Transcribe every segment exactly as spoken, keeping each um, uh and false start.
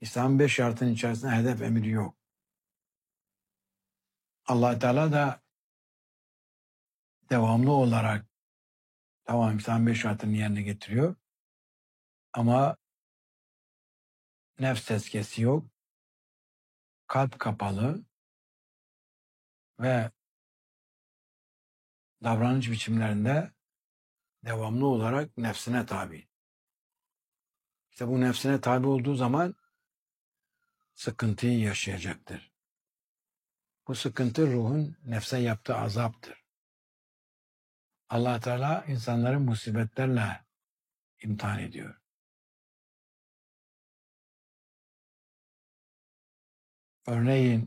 İslam'ın beş şartının içerisinde hedef emri yok. Allah Teala da devamlı olarak tamam İslam'ın beş şartını yerine getiriyor ama nefs tezkiyesi yok, kalp kapalı ve davranış biçimlerinde devamlı olarak nefsine tabi. İşte bu nefsine tabi olduğu zaman sıkıntıyı yaşayacaktır. Bu sıkıntı ruhun nefse yaptığı azaptır. Allah Teala insanları musibetlerle imtihan ediyor. Örneğin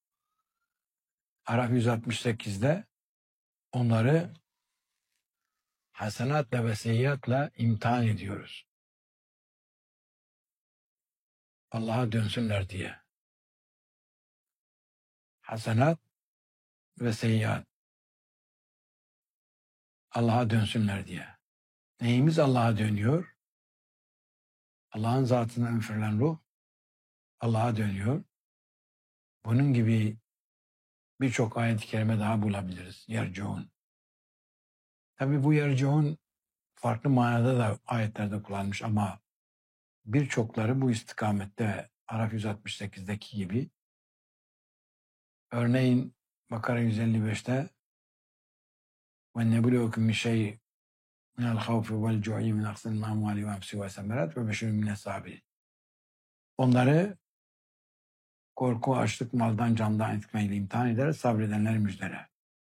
Araf yüz altmış sekizde onları hasenatla ve seyyiatla imtihan ediyoruz. Allah'a dönsünler diye. Hasenat ve seyyiat. Allah'a dönsünler diye. Neyimiz Allah'a dönüyor? Allah'ın zatından üfürülen ruh Allah'a dönüyor. Bunun gibi birçok ayet-i kerime daha bulabiliriz. Yerciun. Tabi bu yerciun farklı manada da ayetlerde kullanılmış ama birçokları bu istikamette Araf yüz altmış sekizdeki gibi. Örneğin Bakara yüz elli beşte ve nebluukum bir şey minel havfi vel cu'i min aksil mamali ve hapsi ve semerat ve beşirun mine sabi. Onları korku, açlık, maldan, candan etmeyle imtihan eder, sabredenler müjdele.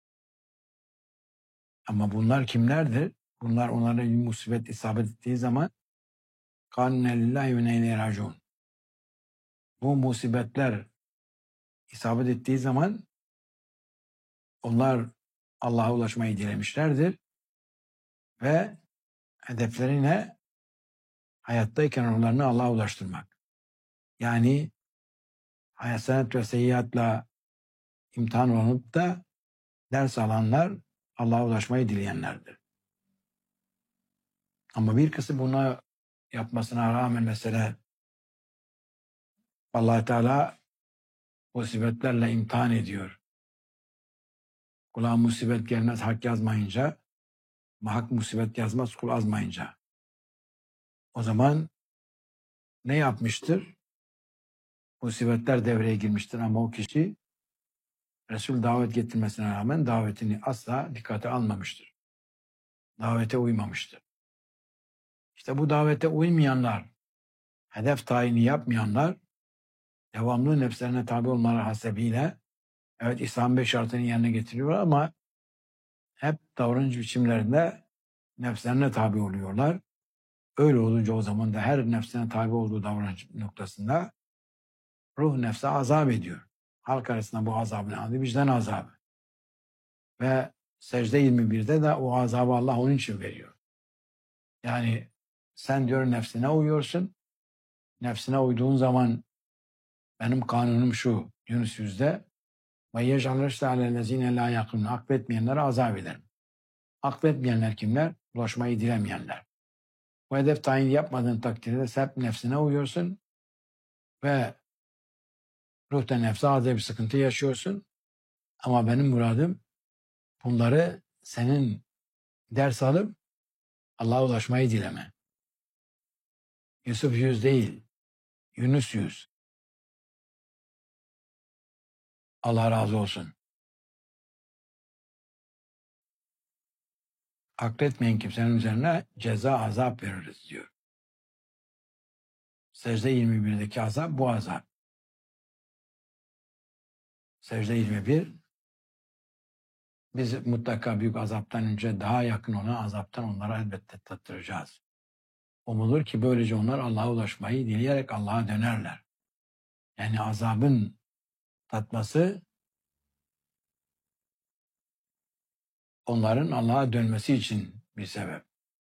Ama bunlar kimlerdir? Bunlar onlara bir musibet isabet ettiği zaman kâne lillahi ve inna ileyhi râciûn. Bu musibetler isabet ettiği zaman onlar Allah'a ulaşmayı dilemişlerdir ve hedeflerine hayattayken onlarını Allah'a ulaştırmak. Yani hasenat ve seyyiatla imtihan olup da ders alanlar Allah'a ulaşmayı dileyenlerdir. Ama bir kısım buna yapmasına rağmen mesela Allah Teala musibetlerle imtihan ediyor. Kula musibet gelmez hak yazmayınca, hak musibet yazmaz kul azmayınca. O zaman ne yapmıştır? Musibetler devreye girmiştir ama o kişi Resul davet getirmesine rağmen davetini asla dikkate almamıştır. Davete uymamıştır. İşte bu davete uymayanlar, hedef tayini yapmayanlar, devamlı nefslerine tabi olmaları hasebiyle evet İslam beş şartını yerine getiriyorlar ama hep davranış biçimlerinde nefslerine tabi oluyorlar. Öyle olunca o zaman da her nefsine tabi olduğu davranış noktasında ruh nefse azap ediyor. Halk arasında bu azabın adı vicdan azabı. Ve secde yirmi birde de o azabı Allah onun için veriyor. Yani sen diyor nefsine uyuyorsun. Nefsine uyduğun zaman benim kanunum şu Yunus yüzde ve yec'alırsa alellezine la yakın akletmeyenlere azap ederim. Akletmeyenler kimler? Ulaşmayı dilemeyenler. Bu hedef tayin yapmadığın takdirde hep nefsine uyuyorsun ve ruhta nefse azı bir sıkıntı yaşıyorsun. Ama benim muradım bunları senin ders alıp Allah'a ulaşmayı dileme. Yusuf yüz değil, Yunus yüz. Allah razı olsun. Akletmeyen kimsenin üzerine ceza azap veririz diyor. Secde yirmi birdeki azap bu azap. Secde yirmi bir biz mutlaka büyük azaptan önce daha yakın olan azaptan onlara elbette tattıracağız. Umulur ki böylece onlar Allah'a ulaşmayı dileyerek Allah'a dönerler. Yani azabın tatması onların Allah'a dönmesi için bir sebep.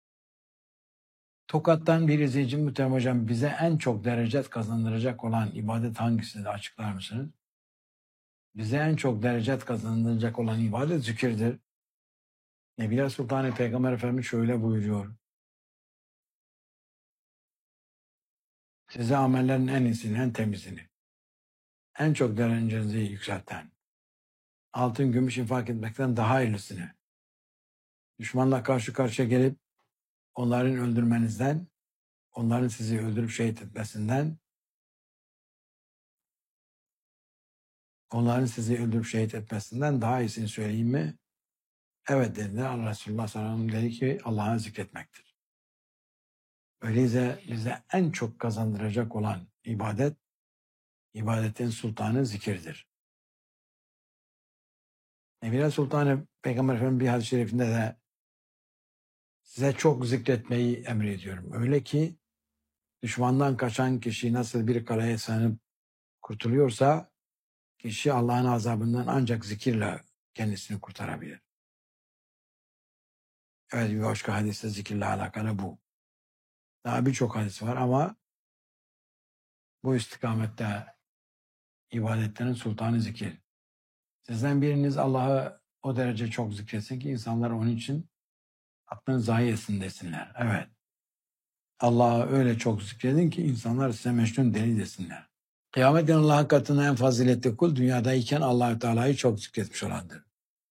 Tokat'tan bir izleyici muhterem hocam bize en çok derecet kazandıracak olan ibadet hangisi de açıklar mısınız? Bize en çok derecet kazandıracak olan ibadet zikirdir. Nebiler Sultanı Peygamber Efendimiz şöyle buyuruyor. size amellerin en iyisini, en temizini, en çok derecenizi yükselten, altın, gümüş infak etmekten daha hayırlısını, düşmanla karşı karşıya gelip onların öldürmenizden, onların sizi öldürüp şehit etmesinden, onların sizi öldürüp şehit etmesinden daha iyisini söyleyeyim mi? Evet dediler. Allah Resulullah sallallahu aleyhi ve sellem dedi ki Allah'ı zikretmektir. Öyleyse bize en çok kazandıracak olan ibadet, ibadetin sultanı zikirdir. Nebile Sultanı Peygamber Efendimiz bir hadis-i şerifinde de size çok zikretmeyi emrediyorum. Öyle ki düşmandan kaçan kişi nasıl bir kaleye sığınıp kurtuluyorsa kişi Allah'ın azabından ancak zikirle kendisini kurtarabilir. Evet, bir başka hadiste zikirle alakalı bu. Daha birçok hadis var ama bu istikamette ibadetlerin sultanı zikir. Sizden biriniz Allah'ı o derece çok zikretsin ki insanlar onun için aklını zayi etsin desinler. Evet. Allah'ı öyle çok zikredin ki insanlar size Mecnun deli desinler. Kıyamet günü Allah'ın katında en faziletli kul dünyadayken Allah-u Teala'yı çok zikretmiş olandır.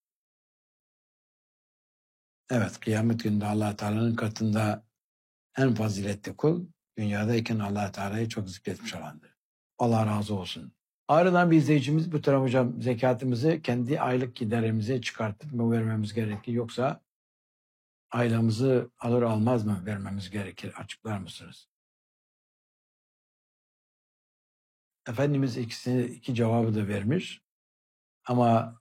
Evet, kıyamet gününde Allah-u Teala'nın katında en faziletli kul dünyadayken Allah-u Teala'yı çok zikretmiş olandır. Allah razı olsun. Ağrı'dan bir izleyicimiz bu tarafa hocam zekatımızı kendi aylık giderimize çıkartıp mı vermemiz gerekir yoksa ailemizı alır almaz mı vermemiz gerekir? Açıklar mısınız? Efendimiz ikisini, iki cevabı da vermiş ama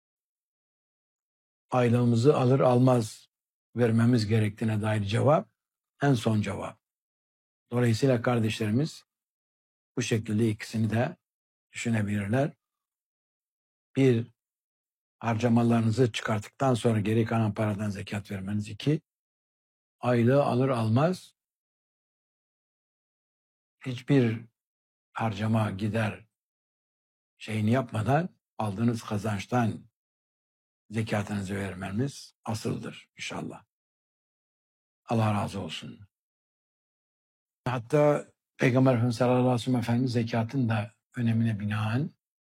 aylığımızı alır almaz vermemiz gerektiğine dair cevap en son cevap. Dolayısıyla kardeşlerimiz bu şekilde ikisini de düşünebilirler. Bir, harcamalarınızı çıkarttıktan sonra geri kalan paradan zekat vermeniz. İki, aylığı alır almaz hiçbir harcama gider şeyini yapmadan aldığınız kazançtan zekatınızı vermeniz asıldır inşallah. Allah razı olsun. Hatta Peygamber Efendimiz sallallahu aleyhi ve sellem Efendimiz zekatın da önemine binaen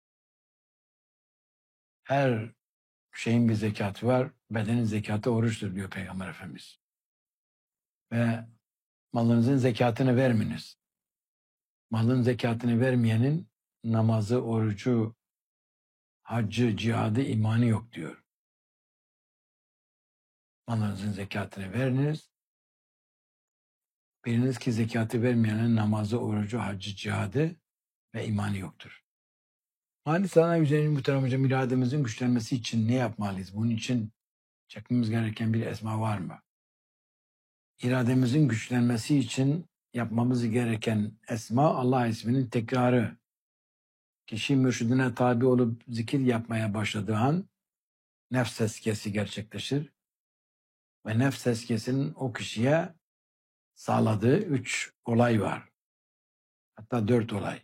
her şeyin bir zekatı var. Bedenin zekatı oruçtur diyor Peygamber Efendimiz. Ve malınızın zekatını verminiz. Malın zekatını vermeyenin namazı, orucu, haccı, cihadı, imanı yok diyor. Malınızın zekatını veriniz. Biliniz ki zekatı vermeyenin namazı, orucu, haccı, cihadı ve imanı yoktur. Hani sana üzerinin bu tarafıca irademizin güçlenmesi için ne yapmalıyız? Bunun için çekmemiz gereken bir esma var mı? İrademizin güçlenmesi için yapmamız gereken esma Allah isminin tekrarı. Kişi mürşidine tabi olup zikir yapmaya başladığı an nefs tezkiyesi gerçekleşir. Ve nefs tezkiyesinin o kişiye sağladığı üç olay var. Hatta dört olay.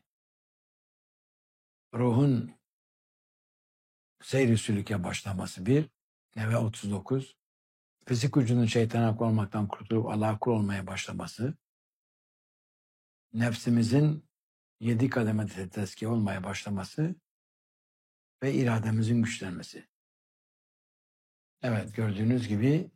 Ruhun seyri sülüke başlaması bir. Neve otuz dokuz. Fizik ucunun şeytana olmaktan kurtulup Allah'a kul olmaya başlaması. Nefsimizin yedi kademede tezkiye olmaya başlaması ve irademizin güçlenmesi. Evet, gördüğünüz gibi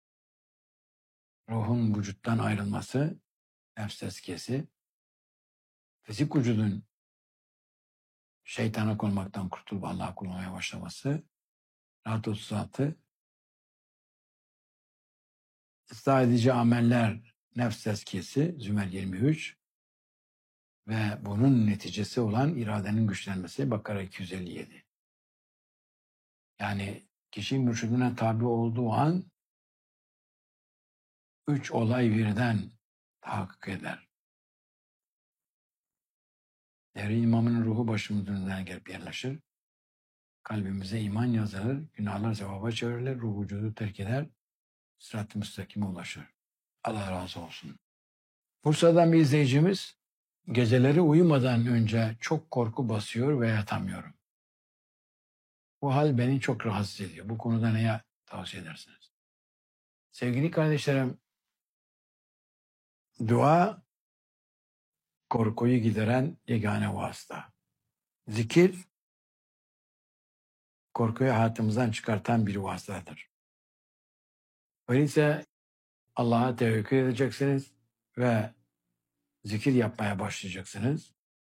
ruhun vücuttan ayrılması, nefs tezkiyesi, fizik vücudun şeytana olmaktan kurtulup Allah'a kul olmaya başlaması, rahat otuz altı, ıslah edici ameller, nefs tezkiyesi, Zümer yirmi üç ve bunun neticesi olan iradenin güçlenmesi, Bakara iki yüz elli yedi. Yani kişi mürşidine tabi olduğu an üç olay birden tahakkuk eder. Devri imamının ruhu başımızın önünden gelip yerleşir. Kalbimize iman yazılır, günahlar sevaba çevrilir, ruh vücudu terk eder, sırat-ı müstakime ulaşır. Allah razı olsun. Bursa'dan bir izleyicimiz, geceleri uyumadan önce çok korku basıyor ve yatamıyorum. Bu hal beni çok rahatsız ediyor. Bu konuda neye tavsiye edersiniz? Sevgili kardeşlerim, dua korkuyu gideren yegane vasıta. Zikir, korkuyu hayatımızdan çıkartan bir vasıtadır. Öyleyse Allah'a tevekkül edeceksiniz ve zikir yapmaya başlayacaksınız.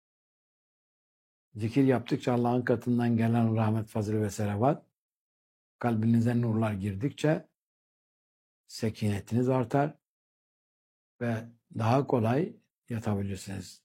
Zikir yaptıkça Allah'ın katından gelen rahmet, fazıl ve selavat, kalbinize nurlar girdikçe sekinetiniz artar ve daha kolay yatabilirsiniz.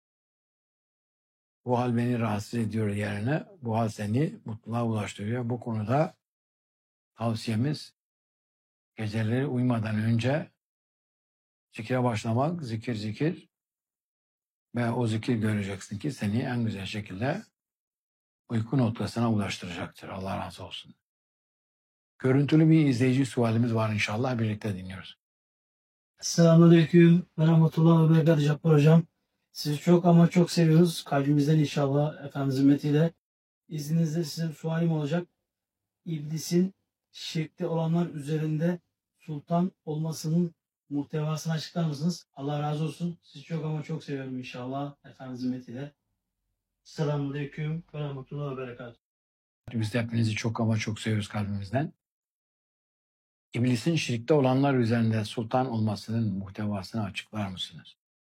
Bu hal beni rahatsız ediyor yerine bu hal seni mutluluğa ulaştırıyor. Bu konuda tavsiyemiz geceleri uyumadan önce zikre başlamak, zikir zikir ve o zikir göreceksin ki seni en güzel şekilde uyku noktasına ulaştıracaktır. Allah razı olsun. Görüntülü bir izleyici sualimiz var inşallah. Birlikte dinliyoruz. Selamünaleyküm ve rahmetullah ve berekatuhu Cabbar Hocam. Sizi çok ama çok seviyoruz. Kalbimizden inşallah Efendimiz hürmetiyle. İzninizle size bir sualim olacak. İblisin şirkte olanlar üzerinde sultan olmasının muhtevasını açıklar mısınız? Allah razı olsun. Sizi çok ama çok seviyorum inşallah Efendimiz hürmetiyle. Selamünaleyküm ve rahmetullah ve berekatuhu. Biz de hepinizi çok ama çok seviyoruz kalbimizden. İblisin şirkte olanlar üzerinde sultan olmasının muhtevasını açıklar mısınız?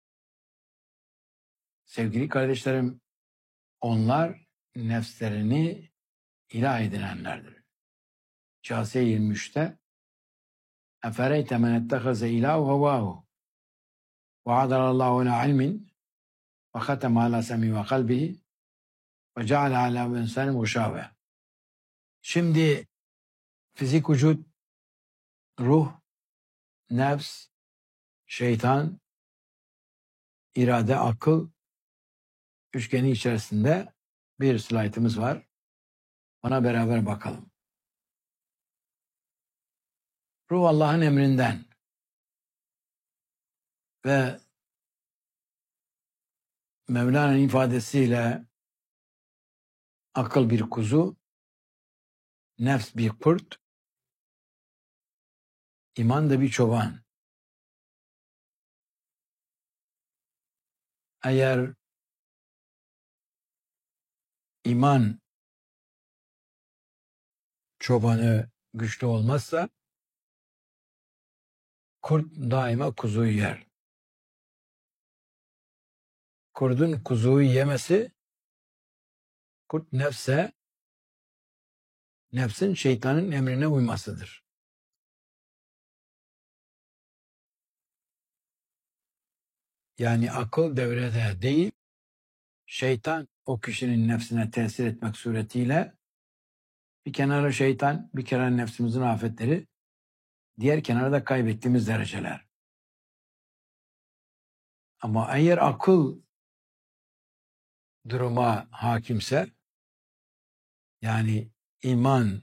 Sevgili kardeşlerim, onlar nefslerini ilah edinenlerdir. Câsiye yirmi üçte Efereyte men ettehaze ilâhu hevâhu ve adalallahu ala ilmin ve khateme ala semî ve kalbihi ve ceale ala insani muşâve. Şimdi fizik vücut, ruh, nefs, şeytan, irade, akıl üçgeni içerisinde bir slaytımız var. Ona beraber bakalım. Ruh Allah'ın emrinden ve Mevla'nın ifadesiyle akıl bir kuzu, nefs bir kurt, iman da bir çoban. Eğer iman çobanı güçlü olmazsa kurt daima kuzuyu yer. Kurdun kuzuyu yemesi, kurt nefse, nefsin şeytanın emrine uymasıdır. Yani akıl devrede değil, şeytan o kişinin nefsine tesir etmek suretiyle bir kenara şeytan, bir kenara nefsimizin afetleri, diğer kenara da kaybettiğimiz dereceler. Ama eğer akıl duruma hakimse, yani iman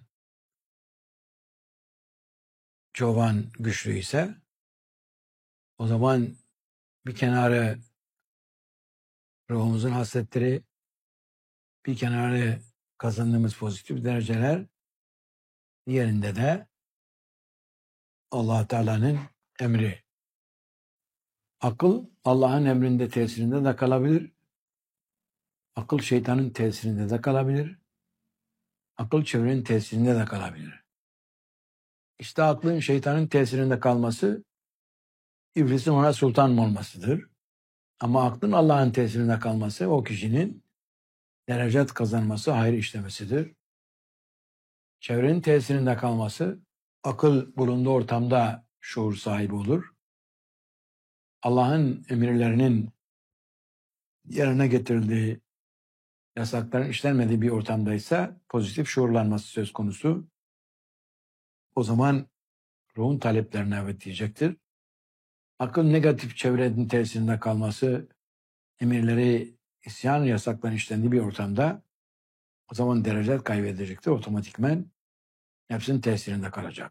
çoban güçlüyse, o zaman bir kenarı ruhumuzun hasletleri, bir kenarı kazandığımız pozitif dereceler, diğerinde de Allah Teala'nın emri. Akıl Allah'ın emrinde tesirinde de kalabilir. Akıl şeytanın tesirinde de kalabilir. Akıl çevrenin tesirinde de kalabilir. İşte aklın şeytanın tesirinde kalması iblisin ona sultan olmasıdır. Ama aklın Allah'ın tesirinde kalması o kişinin derecet kazanması, hayır işlemesidir. Çevrenin tesirinde kalması akıl bulunduğu ortamda şuur sahibi olur. Allah'ın emirlerinin yerine getirildiği, yasakların işlenmediği bir ortamdaysa pozitif şuurlanması söz konusu. O zaman ruhun taleplerine evet diyecektir. Akıl negatif çevrenin tesirinde kalması, emirleri isyan yasakların işlendiği bir ortamda o zaman dereceler kaybedecektir. Otomatikmen nefsin tesirinde kalacak.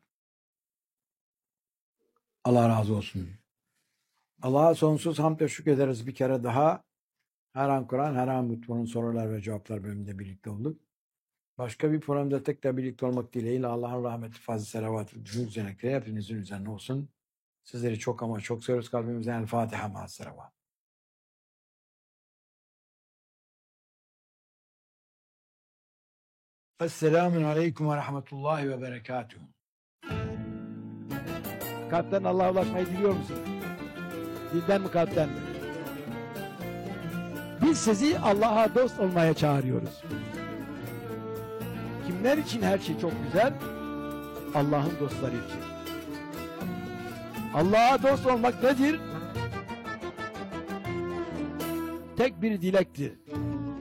Allah razı olsun. Allah'a sonsuz hamd ve şükrederiz bir kere daha. Her an Kur'an, her an Mutlu'nun sorular ve cevaplar bölümünde birlikte olduk. Başka bir programda tekrar birlikte olmak dileğiyle Allah'ın rahmeti, fazl-ı selavatı, cümle hepinizin üzerine olsun. Sizleri çok ama çok seviyoruz kalbimizden. El Fatiha ma'as selavat. Esselamun aleyküm ve rahmetullahi ve berekatuhu. Kalpten Allah'a ulaşmayı diliyor musun? Dilden mi kalpten mi? Biz sizi Allah'a dost olmaya çağırıyoruz. Kimler için her şey çok güzel? Allah'ın dostları için. Allah'a dost olmak nedir? Tek bir dilektir.